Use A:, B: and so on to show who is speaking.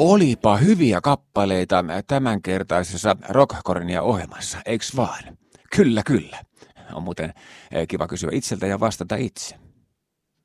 A: Olipa hyviä kappaleita tämänkertaisessa Rockkornia-ohjelmassa, eiks vaan? Kyllä, kyllä. On muuten kiva kysyä itseltä ja vastata itse.